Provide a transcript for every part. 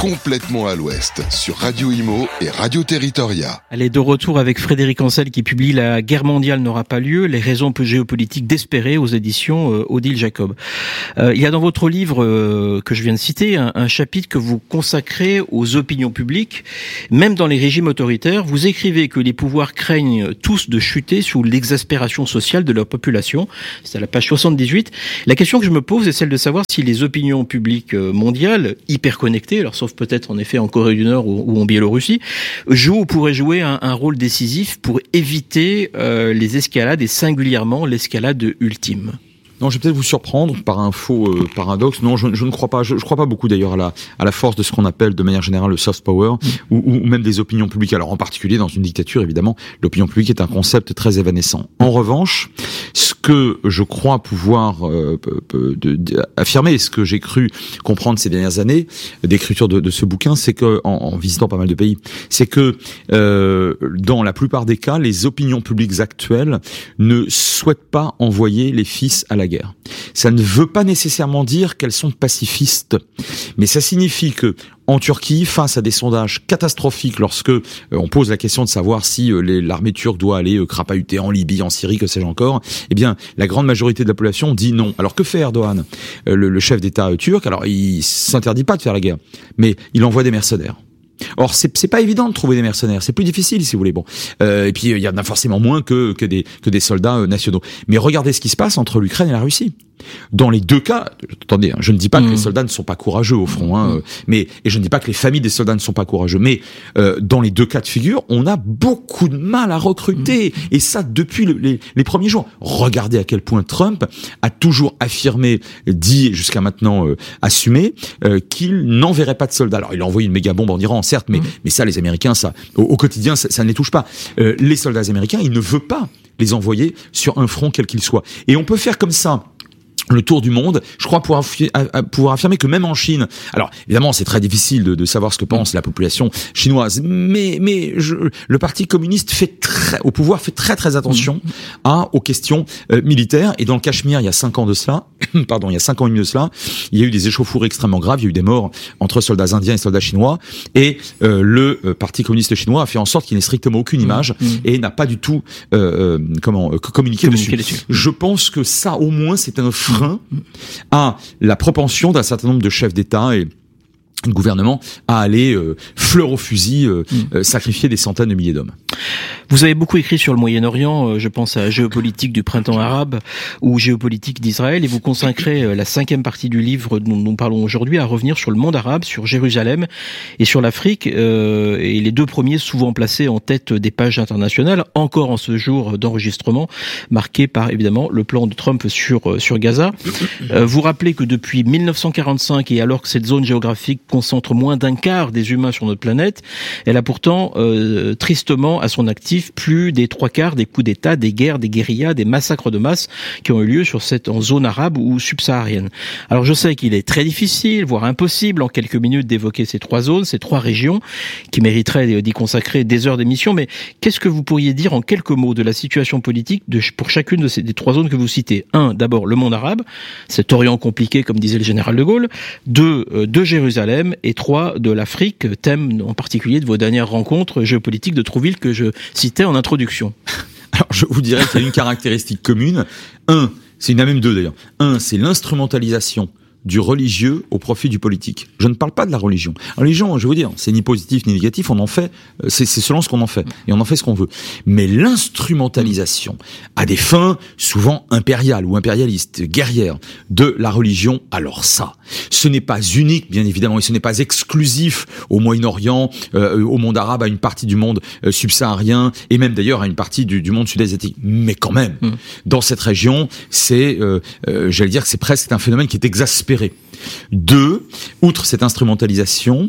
complètement à l'ouest sur Radio Imo et Radio Territoria. Elle est de retour avec Frédéric Ancel qui publie La guerre mondiale n'aura pas lieu, les raisons géopolitiques d'espérer aux éditions Odile Jacob. Il y a dans votre livre que je viens de citer un chapitre que vous consacrez aux opinions publiques. Même dans les régimes autoritaires, vous écrivez que les pouvoirs craignent tous de chuter sous l'exaspération sociale de leur population. C'est à la page 78. La question que je me pose est celle de savoir si les opinions publiques mondiales, hyper connectées, alors sauf peut-être en effet en Corée du Nord ou en Biélorussie, jouent ou pourraient jouer un rôle décisif pour éviter les escalades et singulièrement l'escalade ultime. Non, je vais peut-être vous surprendre par un faux paradoxe. Non, je ne crois pas. Je crois pas beaucoup d'ailleurs à la force de ce qu'on appelle de manière générale le soft power ou même des opinions publiques. Alors en particulier dans une dictature, évidemment, l'opinion publique est un concept très évanescent. En revanche, ce que je crois pouvoir affirmer, et ce que j'ai cru comprendre ces dernières années d'écriture de ce bouquin, c'est que en visitant pas mal de pays, c'est que dans la plupart des cas, les opinions publiques actuelles ne souhaitent pas envoyer les fils à la guerre. Ça ne veut pas nécessairement dire qu'elles sont pacifistes, mais ça signifie que en Turquie, face à des sondages catastrophiques, lorsque on pose la question de savoir si l'armée turque doit aller crapahuter en Libye, en Syrie, que sais-je encore, eh bien, la grande majorité de la population dit non. Alors que fait Erdogan, le chef d'État turc? Alors, il s'interdit pas de faire la guerre, mais il envoie des mercenaires. Or, c'est pas évident de trouver des mercenaires, c'est plus difficile si vous voulez. Bon, et puis il y en a forcément moins que des soldats nationaux. Mais regardez ce qui se passe entre l'Ukraine et la Russie. Dans les deux cas, attendez, je ne dis pas que les soldats ne sont pas courageux au front, et je ne dis pas que les familles des soldats ne sont pas courageux, mais dans les deux cas de figure, on a beaucoup de mal à recruter, et ça depuis les premiers jours. Regardez à quel point Trump a toujours affirmé, dit jusqu'à maintenant assumé, qu'il n'enverrait pas de soldats. Alors il a envoyé une méga bombe en Iran, certes, mais ça, les Américains, ça au quotidien, ça ne les touche pas. Les soldats américains, il ne veut pas les envoyer sur un front quel qu'il soit. Et on peut faire comme ça le tour du monde, je crois pouvoir affirmer que même en Chine, alors évidemment c'est très difficile de savoir ce que pense la population chinoise, mais le Parti communiste au pouvoir fait très attention aux questions militaires, et dans le Cachemire il y a 5 ans de cela, il y a 5 ans et demi de cela, il y a eu des échauffourées extrêmement graves, il y a eu des morts entre soldats indiens et soldats chinois, et le Parti communiste chinois a fait en sorte qu'il n'ait strictement aucune image et n'a pas du tout communiqué dessus. Je pense que ça au moins c'est un frein à la propension d'un certain nombre de chefs d'État et de gouvernement à aller fleur au fusil sacrifier des centaines de milliers d'hommes. Vous avez beaucoup écrit sur le Moyen-Orient, je pense à Géopolitique du printemps arabe ou Géopolitique d'Israël, et vous consacrez la 5e partie du livre dont nous parlons aujourd'hui à revenir sur le monde arabe, sur Jérusalem et sur l'Afrique, et les deux premiers souvent placés en tête des pages internationales, encore en ce jour d'enregistrement, marqué par évidemment le plan de Trump sur Gaza. Vous rappelez que depuis 1945, et alors que cette zone géographique concentre moins d'un quart des humains sur notre planète, elle a pourtant tristement à son actif plus des 3/4 des coups d'État, des guerres, des guérillas, des massacres de masse qui ont eu lieu en zone arabe ou subsaharienne. Alors je sais qu'il est très difficile, voire impossible en quelques minutes d'évoquer ces 3 zones, ces 3 régions qui mériteraient d'y consacrer des heures d'émission, mais qu'est-ce que vous pourriez dire en quelques mots de la situation politique pour chacune des 3 zones que vous citez? 1, d'abord le monde arabe, cet Orient compliqué comme disait le général de Gaulle. 2, de Jérusalem, et 3, de l'Afrique, thème en particulier de vos dernières rencontres géopolitiques de Trouville que je citais en introduction. Alors, je vous dirais qu'il y a une caractéristique commune. Il y en a même 2 d'ailleurs. 1, c'est l'instrumentalisation du religieux au profit du politique. Je ne parle pas de la religion. La religion, je veux dire, c'est ni positif ni négatif, on en fait, c'est selon ce qu'on en fait, et on en fait ce qu'on veut. Mais l'instrumentalisation à des fins souvent impériales ou impérialistes, guerrières, de la religion, alors ça, ce n'est pas unique, bien évidemment, et ce n'est pas exclusif au Moyen-Orient, au monde arabe, à une partie du monde subsaharien, et même d'ailleurs à une partie du monde sud-asiatique. Mais quand même, dans cette région, c'est, j'allais dire que c'est presque un phénomène qui est exaspéré. 2, outre cette instrumentalisation,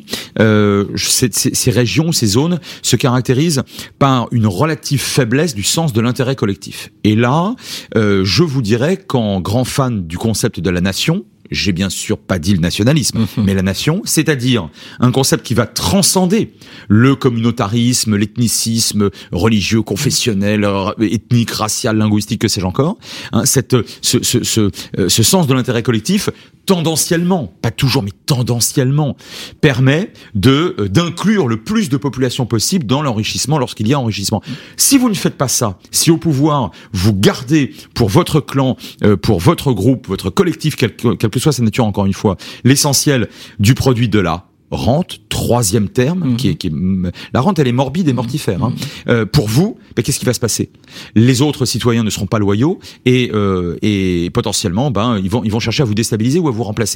ces régions, ces zones se caractérisent par une relative faiblesse du sens de l'intérêt collectif. Et là, je vous dirais qu'en grand fan du concept de la nation, j'ai bien sûr pas dit le nationalisme, mais la nation, c'est-à-dire un concept qui va transcender le communautarisme, l'ethnicisme religieux, confessionnel, ethnique, racial, linguistique, que sais-je encore. Ce sens de l'intérêt collectif, tendanciellement, pas toujours, mais tendanciellement, permet d'inclure le plus de population possible dans l'enrichissement lorsqu'il y a enrichissement. Si vous ne faites pas ça, si au pouvoir, vous gardez pour votre clan, pour votre groupe, votre collectif, quelle que soit sa nature, encore une fois, l'essentiel du produit de la rente, troisième terme, la rente, elle est morbide et mortifère. Pour vous, qu'est-ce qui va se passer? Les autres citoyens ne seront pas loyaux et potentiellement, ils vont chercher à vous déstabiliser ou à vous remplacer.